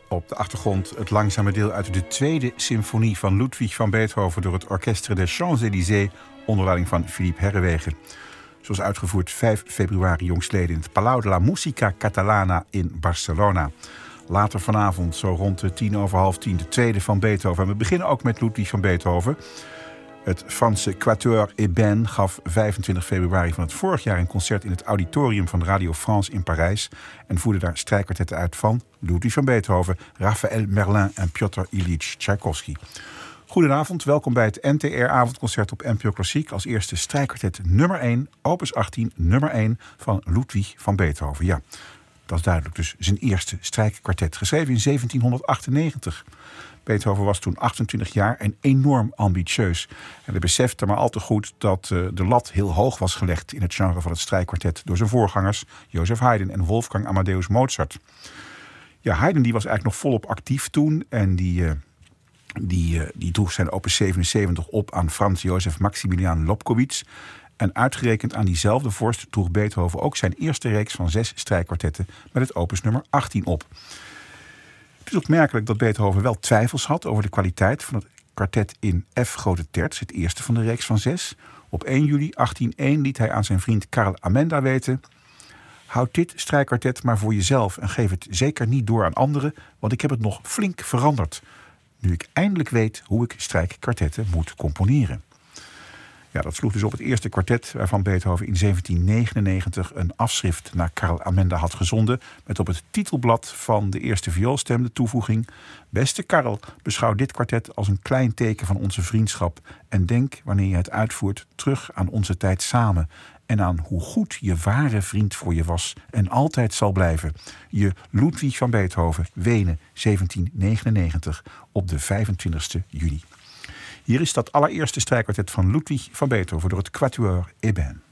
Op de achtergrond het langzame deel uit de tweede symfonie van Ludwig van Beethoven door het Orchestre des Champs-Élysées onder leiding van Philippe Herreweghe. Zoals uitgevoerd 5 februari jongstleden in het Palau de la Música Catalana in Barcelona. Later vanavond, zo rond de 10:50, de tweede van Beethoven. En we beginnen ook met Ludwig van Beethoven. Het Franse Quatuor Ébène gaf 25 februari van het vorig jaar een concert in het auditorium van Radio France in Parijs en voerde daar strijkkwartetten uit van Ludwig van Beethoven, Raphaël Merlin en Piotr Ilyich Tchaikovsky. Goedenavond, welkom bij het NTR-avondconcert op NPO Klassiek. Als eerste strijkkwartet nummer 1, opus 18, nummer 1 van Ludwig van Beethoven. Ja, dat is duidelijk. Dus zijn eerste strijkkwartet, geschreven in 1798. Beethoven was toen 28 jaar en enorm ambitieus. En hij besefte maar al te goed dat de lat heel hoog was gelegd in het genre van het strijkkwartet door zijn voorgangers Joseph Haydn en Wolfgang Amadeus Mozart. Ja, Haydn die was eigenlijk nog volop actief toen en die droeg zijn opus 77 op aan Frans Jozef Maximilian Lobkowitz. En uitgerekend aan diezelfde vorst droeg Beethoven ook zijn eerste reeks van 6 strijkkwartetten met het opus nummer 18 op. Het is opmerkelijk dat Beethoven wel twijfels had over de kwaliteit van het kwartet in F grote terts, het eerste van de reeks van 6. Op 1 juli 1801 liet hij aan zijn vriend Karl Amenda weten: houd dit strijkkwartet maar voor jezelf en geef het zeker niet door aan anderen, want ik heb het nog flink veranderd, nu ik eindelijk weet hoe ik strijkkwartetten moet componeren. Ja, dat sloeg dus op het eerste kwartet waarvan Beethoven in 1799 een afschrift naar Karl Amenda had gezonden, met op het titelblad van de eerste vioolstem de toevoeging: beste Karl, beschouw dit kwartet als een klein teken van onze vriendschap en denk, wanneer je het uitvoert, terug aan onze tijd samen en aan hoe goed je ware vriend voor je was en altijd zal blijven. Je Ludwig van Beethoven, Wenen, 1799, op de 25e juni. Hier is dat allereerste strijkkwartet van Ludwig van Beethoven door het Quatuor Ébène.